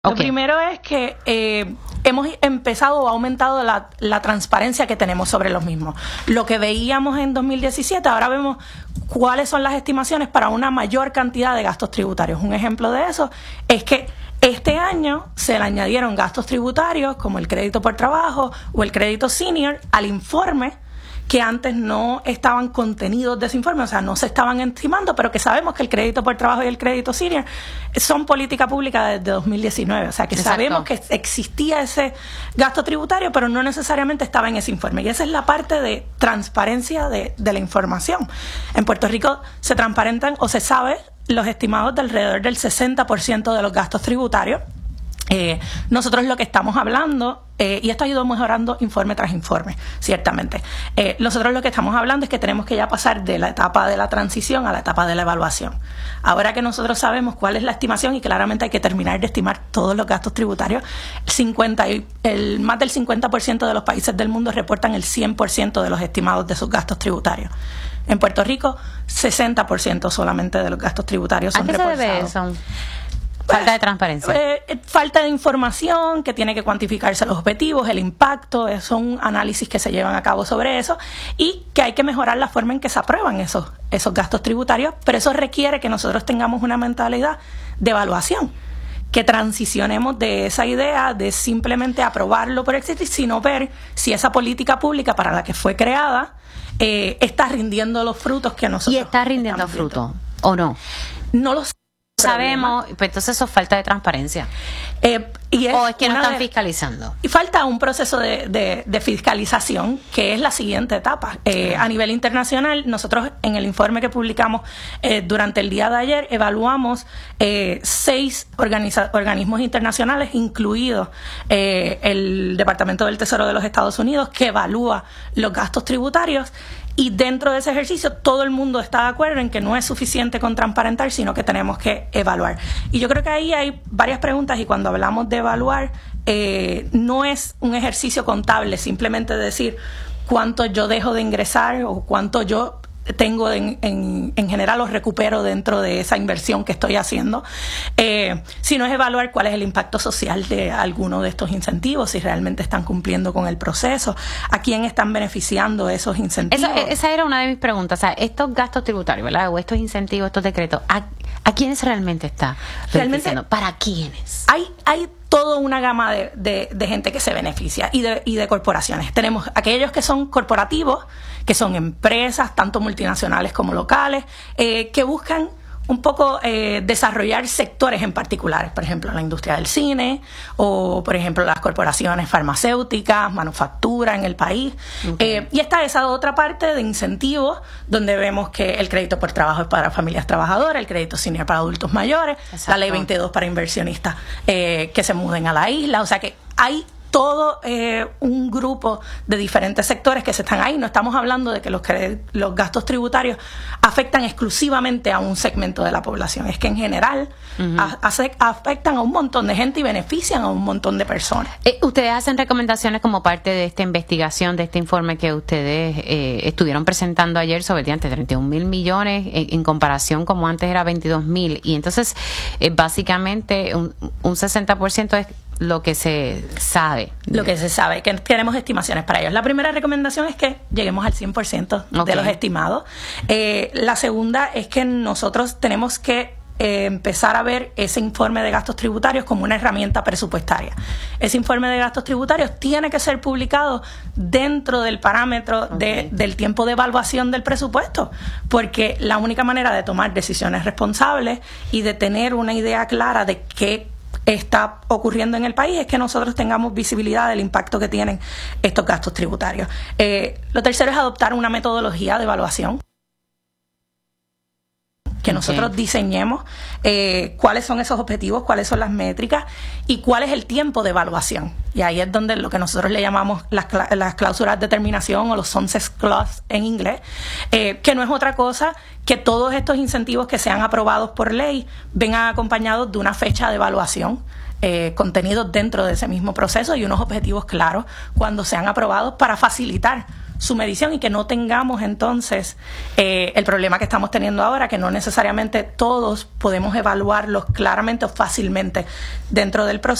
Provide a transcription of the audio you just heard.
Lo primero es que hemos empezado o aumentado la transparencia que tenemos sobre los mismos. Lo que veíamos en 2017, ahora vemos cuáles son las estimaciones para una mayor cantidad de gastos tributarios. Un ejemplo de eso es que este año se le añadieron gastos tributarios como el crédito por trabajo o el crédito senior al informe que antes no estaban contenidos de ese informe, o sea, no se estaban estimando, pero que sabemos que el crédito por trabajo y el crédito senior son política pública desde 2019, o sea, que Exacto. Sabemos que existía ese gasto tributario, pero no necesariamente estaba en ese informe, y esa es la parte de transparencia de la información. En Puerto Rico se transparentan o se sabe los estimados de alrededor del 60% de los gastos tributarios. Nosotros lo que estamos hablando, y esto ha ido mejorando informe tras informe, ciertamente, nosotros lo que estamos hablando es que tenemos que ya pasar de la etapa de la transición a la etapa de la evaluación. Ahora que nosotros sabemos cuál es la estimación y claramente hay que terminar de estimar todos los gastos tributarios, más del 50% de los países del mundo reportan el 100% de los estimados de sus gastos tributarios. En Puerto Rico, 60% solamente de los gastos tributarios son reportados. ¿A qué se debe eso? Falta de transparencia. Falta de información, que tiene que cuantificarse los objetivos, el impacto, son análisis que se llevan a cabo sobre eso y que hay que mejorar la forma en que se aprueban esos gastos tributarios, pero eso requiere que nosotros tengamos una mentalidad de evaluación, que transicionemos de esa idea de simplemente aprobarlo por existir, sino ver si esa política pública para la que fue creada está rindiendo los frutos que nosotros... ¿Y está rindiendo frutos o no? No lo sé. Sabemos, pues entonces eso es falta de transparencia. ¿O es que no están fiscalizando? Y falta un proceso de fiscalización, que es la siguiente etapa. A nivel internacional, nosotros en el informe que publicamos durante el día de ayer, evaluamos 6 organismos internacionales, incluido el Departamento del Tesoro de los Estados Unidos, que evalúa los gastos tributarios. Y dentro de ese ejercicio todo el mundo está de acuerdo en que no es suficiente con transparentar, sino que tenemos que evaluar. Y yo creo que ahí hay varias preguntas, y cuando hablamos de evaluar, no es un ejercicio contable, simplemente decir cuánto yo dejo de ingresar o cuánto yo tengo en general o recupero dentro de esa inversión que estoy haciendo, sino es evaluar cuál es el impacto social de alguno de estos incentivos, si realmente están cumpliendo con el proceso, a quién están beneficiando esos incentivos. Esa era una de mis preguntas, o sea, estos gastos tributarios, ¿verdad? O estos incentivos, estos decretos, ¿a quiénes realmente está beneficiando? ¿Para quiénes? Hay toda una gama de gente que se beneficia y de corporaciones. Tenemos aquellos que son corporativos, que son empresas, tanto multinacionales como locales, que buscan un poco desarrollar sectores en particulares, por ejemplo, la industria del cine o, por ejemplo, las corporaciones farmacéuticas, manufactura en el país. Okay. Y está esa otra parte de incentivos, donde vemos que el crédito por trabajo es para familias trabajadoras, el crédito senior para adultos mayores, exacto, la ley 22 para inversionistas que se muden a la isla. O sea que hay todo un grupo de diferentes sectores que se están ahí. No estamos hablando de que los gastos tributarios afectan exclusivamente a un segmento de la población. Es que en general afectan a un montón de gente y benefician a un montón de personas. Ustedes hacen recomendaciones como parte de esta investigación, de este informe que ustedes estuvieron presentando ayer sobre 31,000 millones en comparación como antes era 22,000. Y entonces básicamente un 60% es lo que se sabe. Lo que se sabe, que tenemos estimaciones para ellos. La primera recomendación es que lleguemos al 100% de los estimados. La segunda es que nosotros tenemos que empezar a ver ese informe de gastos tributarios como una herramienta presupuestaria. Ese informe de gastos tributarios tiene que ser publicado dentro del parámetro del tiempo de evaluación del presupuesto, porque la única manera de tomar decisiones responsables y de tener una idea clara de qué está ocurriendo en el país es que nosotros tengamos visibilidad del impacto que tienen estos gastos tributarios. Lo tercero es adoptar una metodología de evaluación, que nosotros diseñemos cuáles son esos objetivos, cuáles son las métricas y cuál es el tiempo de evaluación. Y ahí es donde lo que nosotros le llamamos las cláusulas de terminación o los sunset clause en inglés, que no es otra cosa que todos estos incentivos que sean aprobados por ley vengan acompañados de una fecha de evaluación, contenidos dentro de ese mismo proceso y unos objetivos claros cuando sean aprobados para facilitar su medición y que no tengamos entonces el problema que estamos teniendo ahora, que no necesariamente todos podemos evaluarlos claramente o fácilmente dentro del proceso.